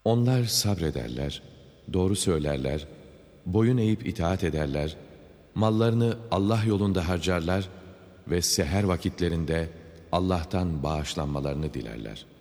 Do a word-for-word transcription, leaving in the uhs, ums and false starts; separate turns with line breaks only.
Onlar sabrederler, doğru söylerler, boyun eğip itaat ederler, mallarını Allah yolunda harcarlar ve seher vakitlerinde Allah'tan bağışlanmalarını dilerler.